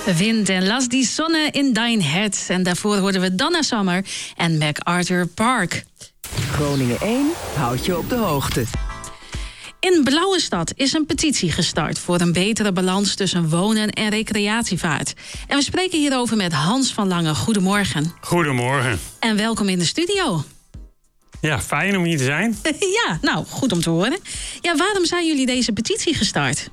Wind en Las die zonne in dein hart. En daarvoor hoorden we Donna Summer en MacArthur Park. Groningen 1 houdt je op de hoogte. In Blauwestad is een petitie gestart voor een betere balans tussen wonen en recreatievaart. En we spreken hierover met Hans van Lange. Goedemorgen. Goedemorgen. En welkom in de studio. Ja, fijn om hier te zijn. Ja, nou, goed om te horen. Ja, waarom zijn jullie deze petitie gestart?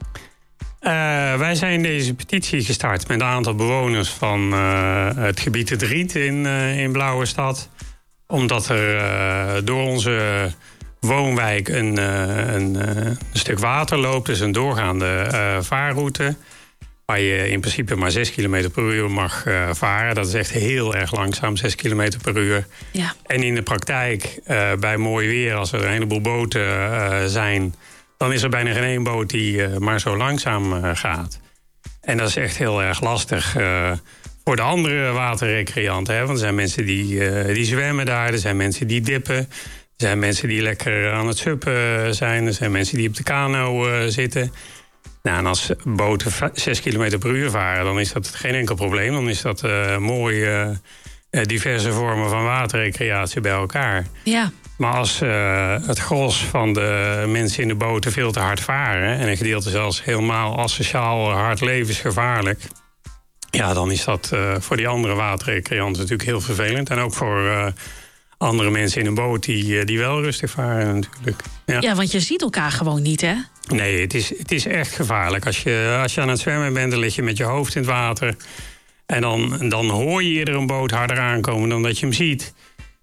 Wij zijn deze petitie gestart met een aantal bewoners van het gebied Het Riet in Blauwestad. Omdat er door onze woonwijk een stuk water loopt. Dus een doorgaande vaarroute. Waar je in principe maar 6 km per uur mag varen. Dat is echt heel erg langzaam, 6 km per uur. Ja. En in de praktijk, bij mooi weer, als er een heleboel boten zijn, dan is er bijna geen één boot die maar zo langzaam gaat. En dat is echt heel erg lastig voor de andere waterrecreanten. Hè? Want er zijn mensen die zwemmen daar, er zijn mensen die dippen. Er zijn mensen die lekker aan het suppen zijn. Er zijn mensen die op de kano zitten. Nou, en als boten 6 km per uur varen, dan is dat geen enkel probleem. Dan is dat mooi diverse vormen van waterrecreatie bij elkaar. Ja. Maar als het gros van de mensen in de boten veel te hard varen, en een gedeelte zelfs helemaal asociaal hard levensgevaarlijk, ja, dan is dat voor die andere waterrecreanten natuurlijk heel vervelend. En ook voor andere mensen in een boot die wel rustig varen natuurlijk. Ja, want je ziet elkaar gewoon niet, hè? Nee, het is echt gevaarlijk. Als je aan het zwemmen bent, dan lig je met je hoofd in het water. En dan hoor je eerder een boot harder aankomen dan dat je hem ziet.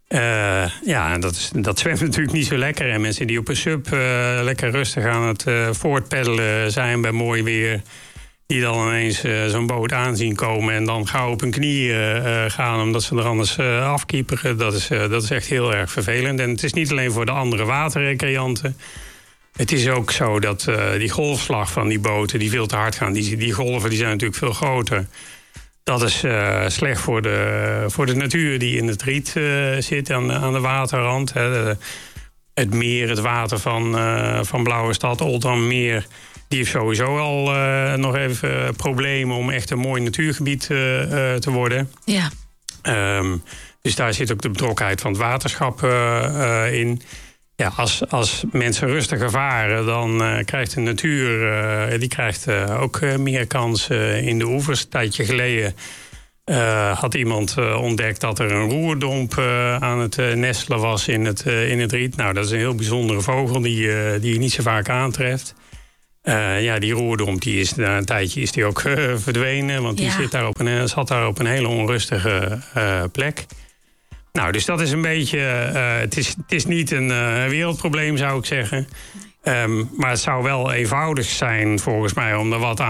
Ja, dat zwemt natuurlijk niet zo lekker. En mensen die op een sub lekker rustig aan het voortpeddelen zijn bij mooi weer, die dan ineens zo'n boot aanzien komen en dan gauw op hun knieën gaan omdat ze er anders afkieperen. Dat is echt heel erg vervelend. En het is niet alleen voor de andere waterrecreanten. Het is ook zo dat die golfslag van die boten die veel te hard gaan, die golven die zijn natuurlijk veel groter. Dat is slecht voor de natuur die in het Riet zit, aan de waterrand. Het meer, het water van Blauwestad, Oldammermeer, die heeft sowieso al nog even problemen om echt een mooi natuurgebied te worden. Ja. Dus daar zit ook de betrokkenheid van het waterschap in. Ja, als mensen rustiger varen, dan krijgt de natuur die krijgt ook meer kans in de oevers. Een tijdje geleden had iemand ontdekt dat er een roerdomp aan het nestelen was in het Riet. Nou, dat is een heel bijzondere vogel die je niet zo vaak aantreft. Ja, die roerdomp die is na een tijdje is die ook verdwenen, want die zat daar op een hele onrustige plek. Nou, dus dat is een beetje. Het is niet een wereldprobleem, zou ik zeggen. Maar het zou wel eenvoudig zijn, volgens mij, om er wat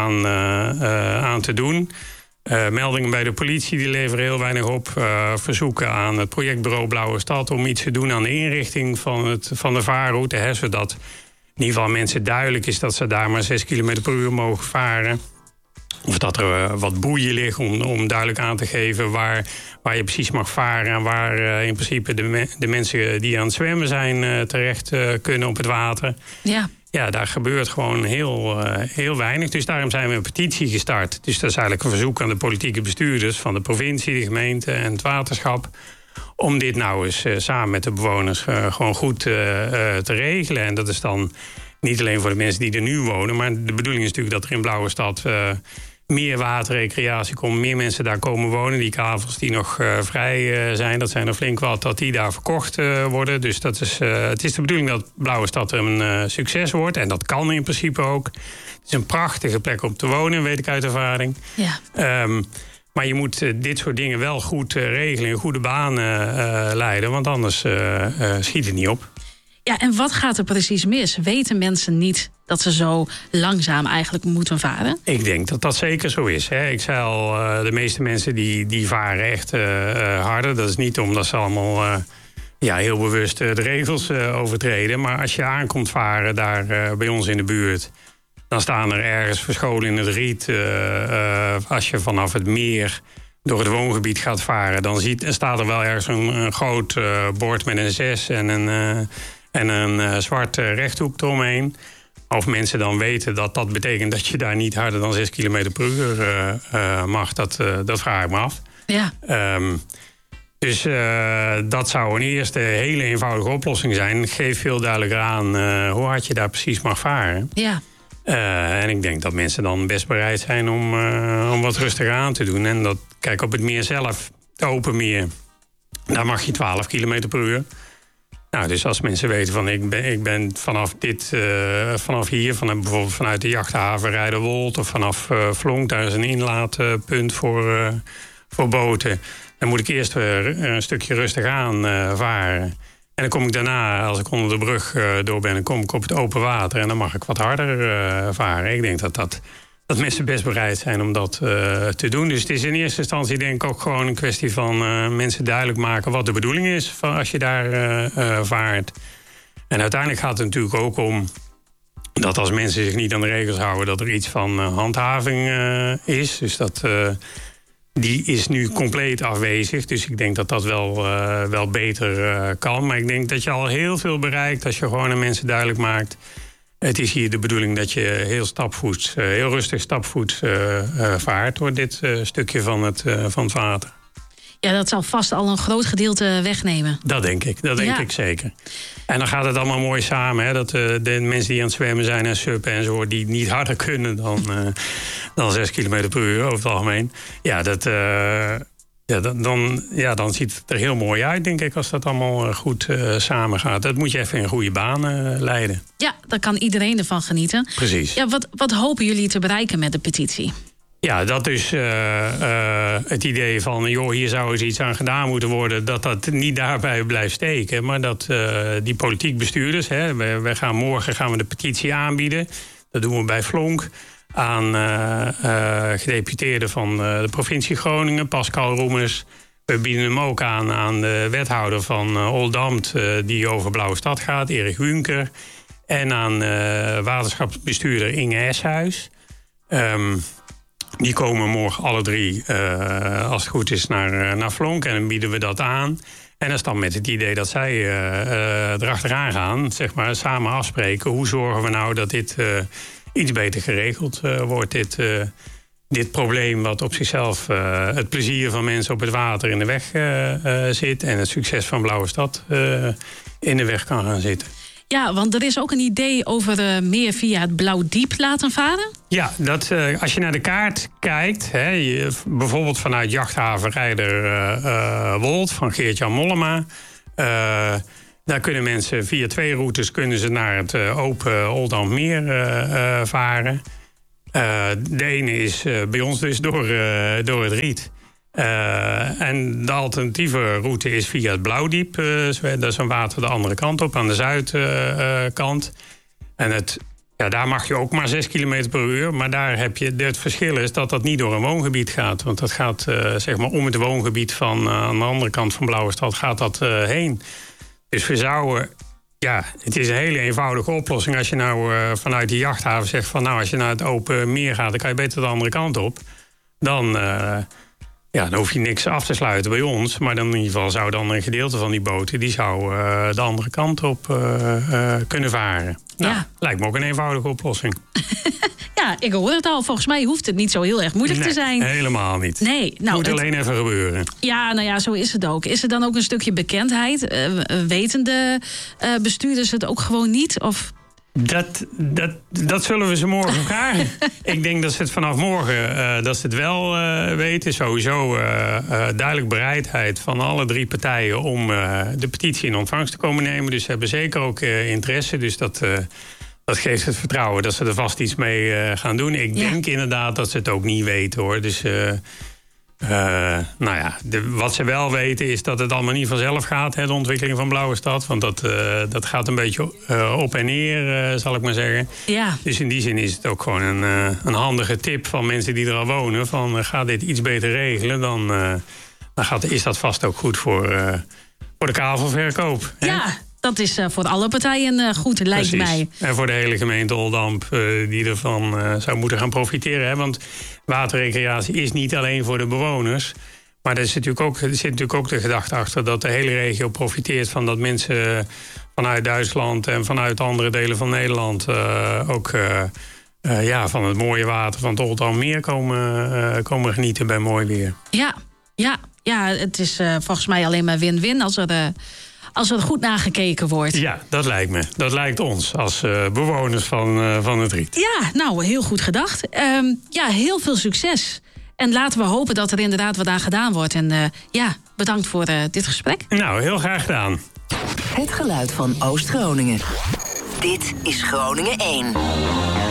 aan te doen. Meldingen bij de politie die leveren heel weinig op. Verzoeken aan het projectbureau Blauwestad om iets te doen aan de inrichting van de vaarroute. Hè, zodat in ieder geval mensen duidelijk is dat ze daar maar 6 km per uur mogen varen. Of dat er wat boeien liggen om duidelijk aan te geven waar je precies mag varen. En waar in principe de mensen die aan het zwemmen zijn terecht kunnen op het water. Ja. Ja, daar gebeurt gewoon heel weinig. Dus daarom zijn we een petitie gestart. Dus dat is eigenlijk een verzoek aan de politieke bestuurders van de provincie, de gemeente en het waterschap, om dit nou eens samen met de bewoners gewoon goed te regelen. En dat is dan niet alleen voor de mensen die er nu wonen, maar de bedoeling is natuurlijk dat er in Blauwestad meer waterrecreatie komt, meer mensen daar komen wonen. Die kavels die nog vrij zijn, dat zijn er flink wat, dat die daar verkocht worden. Dus het is de bedoeling dat Blauwestad een succes wordt. En dat kan in principe ook. Het is een prachtige plek om te wonen, weet ik uit ervaring. Ja. Maar je moet dit soort dingen wel goed regelen, in goede banen leiden, want anders schiet het niet op. Ja, en wat gaat er precies mis? Weten mensen niet dat ze zo langzaam eigenlijk moeten varen? Ik denk dat dat zeker zo is. Hè. Ik zei al, de meeste mensen die varen echt harder. Dat is niet omdat ze allemaal heel bewust de regels overtreden. Maar als je aankomt varen daar bij ons in de buurt, dan staan er ergens verscholen in het Riet. Als je vanaf het meer door het woongebied gaat varen, dan staat er wel ergens een groot bord met een 6 en een zwart rechthoek eromheen. Of mensen dan weten dat betekent dat je daar niet harder dan 6 km per uur mag, dat vraag ik me af. Ja. Dus dat zou een eerste hele eenvoudige oplossing zijn. Geef veel duidelijker aan hoe hard je daar precies mag varen. Ja. En ik denk dat mensen dan best bereid zijn om wat rustiger aan te doen. En kijk, op het meer zelf, het open meer, daar mag je 12 km per uur. Nou, dus als mensen weten van ik ben vanaf hier, bijvoorbeeld vanuit de jachthaven Rijderwold of vanaf Vlonk, daar is een inlaatpunt voor boten. Dan moet ik eerst een stukje rustig aan varen. En dan kom ik daarna, als ik onder de brug door ben, dan kom ik op het open water en dan mag ik wat harder varen. Ik denk dat mensen best bereid zijn om dat te doen. Dus het is in eerste instantie denk ik ook gewoon een kwestie van mensen duidelijk maken wat de bedoeling is als je daar vaart. En uiteindelijk gaat het natuurlijk ook om dat als mensen zich niet aan de regels houden, dat er iets van handhaving is. Dus die is nu compleet afwezig. Dus ik denk dat wel beter kan. Maar ik denk dat je al heel veel bereikt als je gewoon aan mensen duidelijk maakt. Het is hier de bedoeling dat je heel rustig stapvoets vaart door dit stukje van het water. Ja, dat zal vast al een groot gedeelte wegnemen. Dat denk ik. Dat denk ik zeker. En dan gaat het allemaal mooi samen. Hè? Dat de mensen die aan het zwemmen zijn en suppen en zo, die niet harder kunnen dan 6 km per uur over het algemeen. Ja, dan ziet het er heel mooi uit, denk ik, als dat allemaal goed samen gaat. Dat moet je even in goede banen leiden. Ja, daar kan iedereen ervan genieten. Precies. Ja, wat hopen jullie te bereiken met de petitie? Ja, dat is het idee van, hier zou eens iets aan gedaan moeten worden, dat niet daarbij blijft steken, maar dat die politiek bestuurders, morgen gaan we de petitie aanbieden. Dat doen we bij Vlonk aan gedeputeerden van de provincie Groningen, Pascal Roemers. We bieden hem ook aan de wethouder van Oldambt, die over Blauwestad gaat, Erik Wünker. En aan waterschapsbestuurder Inge Eshuis. Die komen morgen alle drie, als het goed is, naar Vlonk. En dan bieden we dat aan. En dat is dan met het idee dat zij erachteraan gaan, zeg maar, samen afspreken. Hoe zorgen we nou dat dit iets beter geregeld wordt? Dit probleem wat op zichzelf het plezier van mensen op het water in de weg zit. En het succes van Blauwestad in de weg kan gaan zitten. Ja, want er is ook een idee over meer via het Blauwdiep laten varen. Ja, als je naar de kaart kijkt, bijvoorbeeld vanuit jachthaven Rijderwold van Geert-Jan Mollema. Daar kunnen mensen via 2 routes naar het open Oldambtmeer varen. De ene is bij ons dus door het Riet. En de alternatieve route is via het Blauwdiep. Dat is een water de andere kant op, aan de zuidkant. En daar mag je ook maar 6 km per uur. Maar daar heb je het verschil is dat niet door een woongebied gaat. Want dat gaat zeg maar om het woongebied van aan de andere kant van Blauwestad gaat dat heen. Dus we zouden... Ja, het is een hele eenvoudige oplossing. Als je nou vanuit die jachthaven zegt van, als je naar het open meer gaat, dan kan je beter de andere kant op. Dan hoef je niks af te sluiten bij ons. Maar dan in ieder geval zou dan een gedeelte van die boten, die zou de andere kant op kunnen varen. Lijkt me ook een eenvoudige oplossing. Ja, ik hoor het al. Volgens mij hoeft het niet zo heel erg moeilijk te zijn. Helemaal niet. Nee, moet alleen even gebeuren. Ja, zo is het ook. Is er dan ook een stukje bekendheid? Weten de bestuurders het ook gewoon niet? Of... Dat zullen we ze morgen vragen. Ik denk dat ze het vanaf morgen dat ze het wel weten. Sowieso duidelijk bereidheid van alle 3 partijen om de petitie in ontvangst te komen nemen. Dus ze hebben zeker ook interesse. Dus dat geeft het vertrouwen dat ze er vast iets mee gaan doen. Ik denk inderdaad dat ze het ook niet weten, hoor. Dus wat ze wel weten is dat het allemaal niet vanzelf gaat, de ontwikkeling van Blauwestad. Want dat gaat een beetje op en neer, zal ik maar zeggen. Ja. Dus in die zin is het ook gewoon een handige tip van mensen die er al wonen. Van ga dit iets beter regelen, dan is dat vast ook goed voor de kavelverkoop. Ja. Dat is voor alle partijen goed, lijkt mij. En voor de hele gemeente Oldambt die ervan zou moeten gaan profiteren. Hè? Want waterrecreatie is niet alleen voor de bewoners, Maar er zit natuurlijk ook de gedachte achter dat de hele regio profiteert van dat mensen vanuit Duitsland en vanuit andere delen van Nederland van het mooie water van het Oldammermeer komen genieten bij mooi weer. Ja, het is volgens mij alleen maar win-win als er goed nagekeken wordt. Ja, dat lijkt me. Dat lijkt ons als bewoners van het Riet. Ja, nou, heel goed gedacht. Heel veel succes. En laten we hopen dat er inderdaad wat aan gedaan wordt. En bedankt voor dit gesprek. Nou, heel graag gedaan. Het geluid van Oost-Groningen. Dit is Groningen 1.